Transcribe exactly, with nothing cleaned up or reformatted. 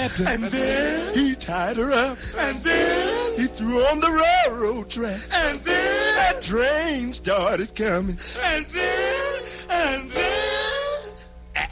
happened? And then he tied her up. And then he threw on the railroad track. And then that train started coming. And then And then